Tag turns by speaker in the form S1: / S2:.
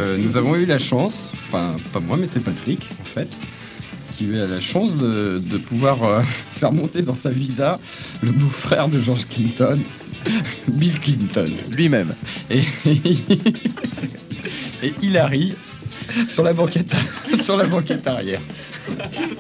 S1: nous avons eu la chance, enfin pas moi mais c'est Patrick en fait, qui a eu la chance de pouvoir faire monter dans sa visa le beau-frère de George Clinton, Bill Clinton.
S2: Lui-même.
S1: Et Hillary sur la banquette arrière.